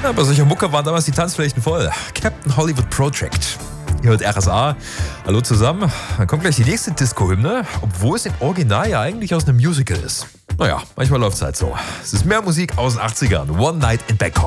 Ja, bei solcher Mucke waren damals die Tanzflächen voll. Captain Hollywood Project. Hier hört RSA. Hallo zusammen. Dann kommt gleich die nächste Disco-Hymne, obwohl es im Original ja eigentlich aus einem Musical ist. Naja, manchmal läuft es halt so. Es ist mehr Musik aus den 80ern. One Night in Bangkok.